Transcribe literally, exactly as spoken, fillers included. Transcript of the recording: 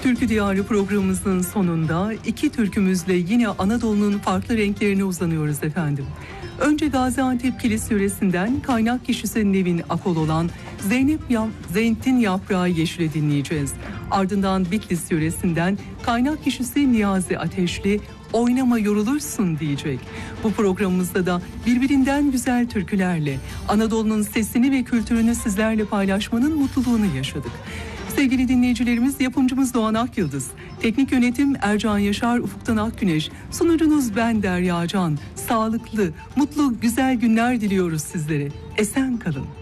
Türkü Diyarı programımızın sonunda iki türkümüzle yine Anadolu'nun farklı renklerine uzanıyoruz efendim. Önce Gaziantep Kilis yöresinden kaynak kişisi Nevin Akol olan Zeynep ya Zeytin Yaprağı Yeşil'i dinleyeceğiz. Ardından Bitlis yöresinden kaynak kişisi Niyazi Ateşli Oynama Yorulursun diyecek. Bu programımızda da birbirinden güzel türkülerle Anadolu'nun sesini ve kültürünü sizlerle paylaşmanın mutluluğunu yaşadık. Sevgili dinleyicilerimiz, yapımcımız Doğan Akyıldız, teknik yönetim Ercan Yaşar, Ufuktan Akgüneş, sunucunuz ben Derya Can. Sağlıklı, mutlu, güzel günler diliyoruz sizlere. Esen kalın.